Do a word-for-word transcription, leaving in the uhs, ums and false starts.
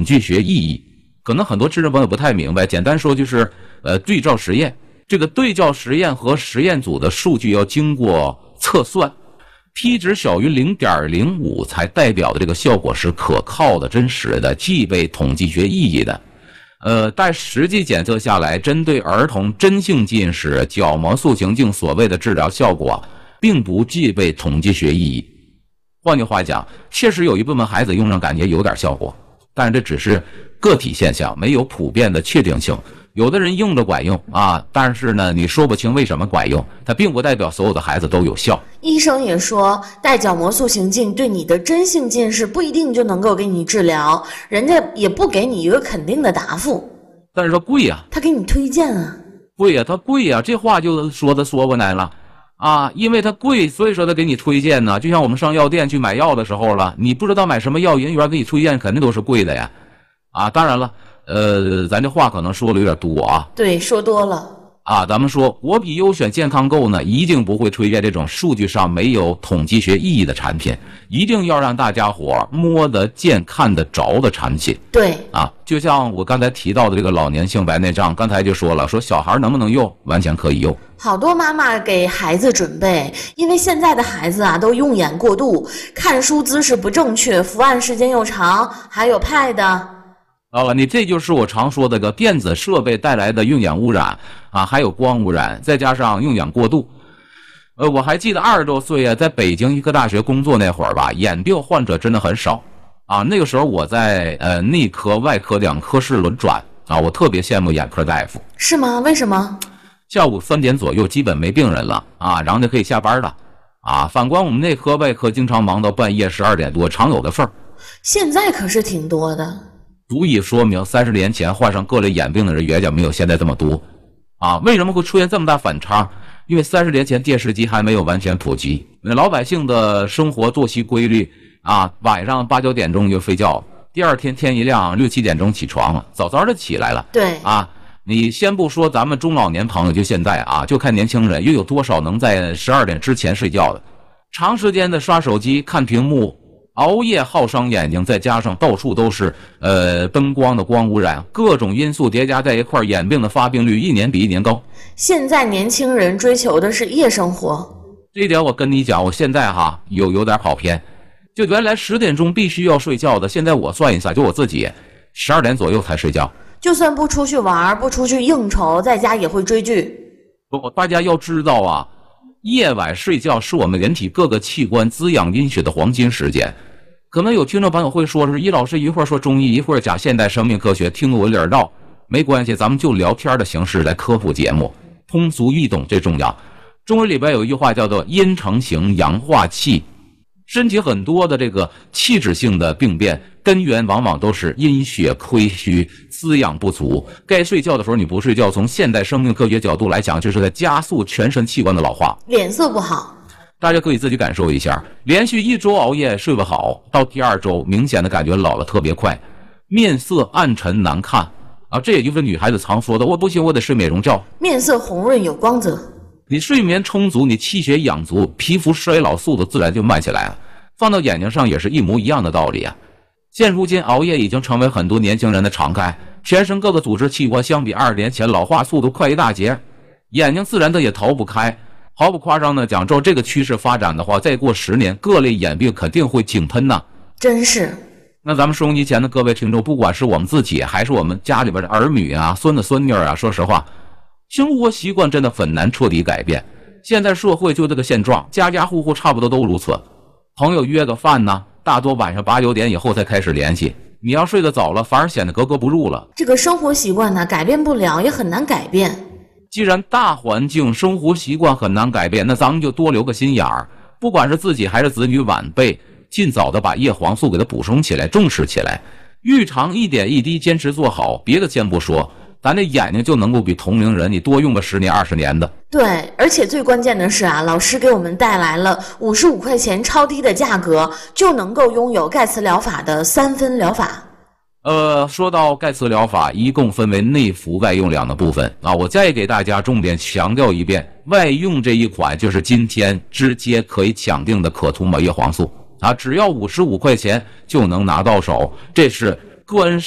计学意义。可能很多知识朋友不太明白，简单说就是呃对照实验。这个对照实验和实验组的数据要经过测算， p 值小于 零点零五 才代表的这个效果是可靠的、真实的，具备统计学意义的。呃，但实际检测下来，针对儿童真性近视、角膜塑形镜所谓的治疗效果，并不具备统计学意义。换句话讲，确实有一部分孩子用上感觉有点效果，但是这只是个体现象，没有普遍的确定性。有的人用着管用啊，但是呢，你说不清为什么管用，它并不代表所有的孩子都有效。 医生也说，戴角膜塑形镜对你的真性近视不一定就能够给你治疗，人家也不给你一个肯定的答复。 但是说贵呀、啊， 他给你推荐啊， 贵呀、啊，它贵呀、啊，这话就说的说过来了啊，因为它贵，所以说他给你推荐呢。就像我们上药店去买药的时候了，你不知道买什么药，人员给你推荐肯定都是贵的呀。啊，当然了。呃，咱这话可能说的有点多啊。 对，说多了啊。咱们说国比优选健康购呢，一定不会推荐这种数据上没有统计学意义的产品，一定要让大家伙摸得见、看得着的产品。 对啊，就像我刚才提到的这个老年性白内障，刚才就说了，说小孩能不能用，完全可以用。 好多妈妈给孩子准备，因为现在的孩子啊都用眼过度，看书姿势不正确，伏案时间又长，还有 pad。 啊，你这就是我常说的个电子设备带来的用眼污染啊，还有光污染，再加上用眼过度。呃，我还记得二十多岁啊，在北京医科大学工作那会儿吧，眼病患者真的很少啊。那个时候我在呃内科、外科两科室轮转啊，我特别羡慕眼科大夫。 是吗？为什么？ 下午三点左右基本没病人了啊，然后就可以下班了啊。反观我们内科、外科经常忙到半夜十二点多，常有的事儿。 现在可是挺多的。 足以说明三十年前患上各类眼病的人远远没有现在这么多啊！为什么会出现这么大反差？因为三十年前电视机还没有完全普及，老百姓的生活作息规律啊，晚上八九点钟就睡觉，第二天天一亮六七点钟起床了，早早的起来了。 对啊，你先不说咱们中老年朋友，就现在啊，就看年轻人又有多少能在十二点之前睡觉的，长时间的刷手机看屏幕。熬夜耗伤眼睛，再加上到处都是呃灯光的光污染，各种因素叠加在一块，眼病的发病率一年比一年高。 现在年轻人追求的是夜生活， 这一点我跟你讲，我现在哈有有点跑偏，就原来十点钟必须要睡觉的，现在我算一下，就我自己十二点左右才睡觉。 就算不出去玩，不出去应酬，在家也会追剧。 不，大家要知道啊，夜晚睡觉是我们人体各个器官滋养阴血的黄金时间。可能有听众朋友会说，是易老师一会儿说中医，一会儿讲现代生命科学，听得我有点绕。没关系，咱们就聊天的形式来科普节目，通俗易懂最重要。中医里边有一句话叫做阴成形，阳化气。身体很多的这个气质性的病变，根源往往都是阴血亏虚，滋养不足。该睡觉的时候你不睡觉，从现代生命科学角度来讲，就是在加速全身器官的老化， 脸色不好。 大家可以自己感受一下，连续一周熬夜睡不好，到第二周明显的感觉老了特别快，面色暗沉难看啊，这也就是女孩子常说的，我不行我得睡美容觉。 面色红润有光泽， 你睡眠充足，你气血养足，皮肤衰老速度自然就慢起来了。放到眼睛上也是一模一样的道理啊。现如今熬夜已经成为很多年轻人的常态，全身各个组织器官相比二十年前老化速度快一大截，眼睛自然的也逃不开。毫不夸张的讲，照这个趋势发展的话，再过十年，各类眼病肯定会井喷呐！ 真是。 那咱们收音机前的各位听众，不管是我们自己，还是我们家里边的儿女啊、孙子孙女啊，说实话，生活习惯真的很难彻底改变。现在社会就这个现状，家家户户差不多都如此。朋友约个饭呢，大多晚上八九点以后才开始联系。你要睡得早了，反而显得格格不入了。 这个生活习惯呢，改变不了，也很难改变。 既然大环境生活习惯很难改变，那咱们就多留个心眼儿，不管是自己还是子女晚辈，尽早的把叶黄素给它补充起来，重视起来，日常一点一滴坚持做好，别的先不说，咱这眼睛就能够比同龄人你多用个十年二十年的。 对，而且最关键的是啊，老师给我们带来了五十五块钱超低的价格，就能够拥有盖茨疗法的三分疗法。 呃，说到盖茨疗法，一共分为内服外用两个部分啊。我再给大家重点强调一遍，外用这一款就是今天直接可以抢定的可涂抹叶黄素啊，只要五十五块钱就能拿到手，这是个人